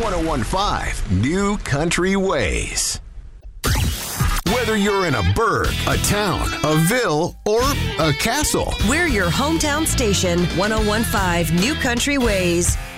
1015 New Country Ways. Whether you're in a burg, a town, a ville, or a castle, we're your hometown station, 1015 New Country Ways.